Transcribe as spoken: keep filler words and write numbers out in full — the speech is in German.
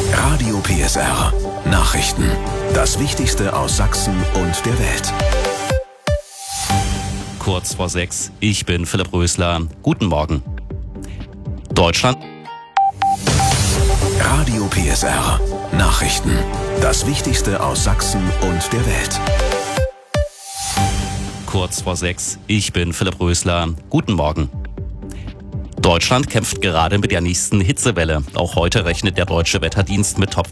Radio P S R. Nachrichten. Das Wichtigste aus Sachsen und der Welt. Kurz vor sechs. Ich bin Philipp Rösler. Guten Morgen. Deutschland. Radio P S R. Nachrichten. Das Wichtigste aus Sachsen und der Welt. Kurz vor sechs. Ich bin Philipp Rösler. Guten Morgen. Deutschland kämpft gerade mit der nächsten Hitzewelle. Auch heute rechnet der Deutsche Wetterdienst mit Top